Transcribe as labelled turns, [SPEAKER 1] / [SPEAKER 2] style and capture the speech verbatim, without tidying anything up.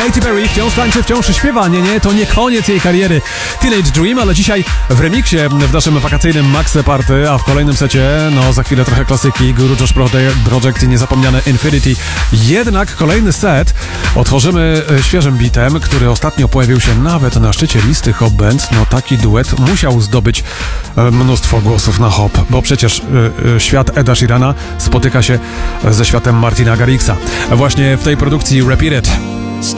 [SPEAKER 1] Katy Perry wciąż tańczy, wciąż śpiewa. Nie, nie, to nie koniec jej kariery Teenage Dream, ale dzisiaj w remiksie w naszym wakacyjnym Max Party, a w kolejnym secie, no za chwilę trochę klasyki, Guru Josh Project i niezapomniane Infinity. Jednak kolejny set otworzymy świeżym bitem, który ostatnio pojawił się nawet na szczycie listy Hop Band. No taki duet musiał zdobyć mnóstwo głosów na hop, bo przecież y, y, świat Eda Sheerana spotyka się ze światem Martina Garrixa. Właśnie w tej produkcji Repeat It.